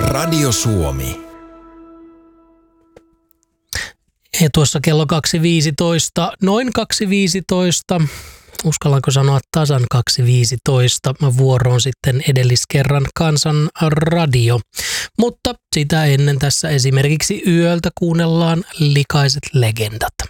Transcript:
Radio Suomi. Ja tuossa kello 2.15, noin 2.15, uskallanko sanoa tasan 2.15, vuoroon sitten edelliskerran Kansan radio. Mutta sitä ennen tässä esimerkiksi yöltä kuunnellaan Likaiset legendat.